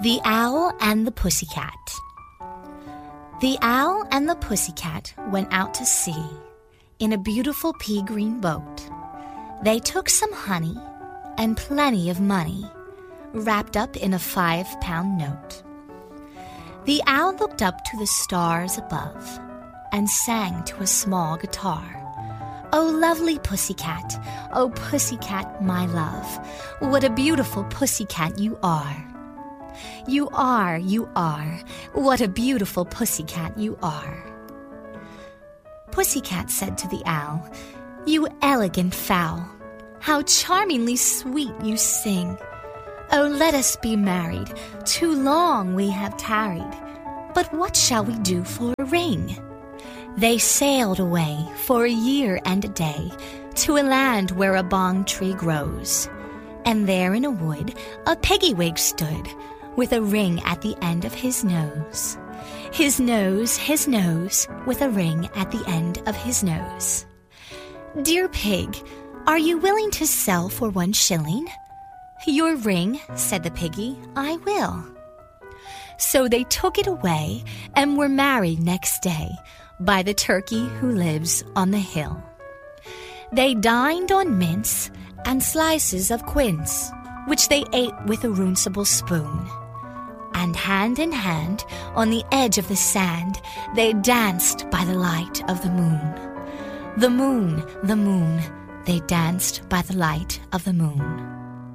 The Owl and the Pussycat. The owl and the pussycat went out to sea in a beautiful pea-green boat. They took some honey and plenty of money wrapped up in a 5-pound note. The owl looked up to the stars above and sang to a small guitar. "Oh, lovely pussycat, oh, pussycat, my love, what a beautiful pussycat you are. You are, what a beautiful pussycat you are." Pussycat said to the owl, "You elegant fowl, how charmingly sweet you sing. Oh, let us be married, too long we have tarried, but what shall we do for a ring?" They sailed away for a year and a day to a land where a bong tree grows, and there in a wood a piggy-wig stood, with a ring at the end of his nose. His nose, with a ring at the end of his nose. "Dear pig, are you willing to sell for 1 shilling?" "Your ring," said the piggy, "I will." So they took it away and were married next day by the turkey who lives on the hill. They dined on mince and slices of quince, which they ate with a runcible spoon. And hand in hand, on the edge of the sand, they danced by the light of the moon. The moon, they danced by the light of the moon.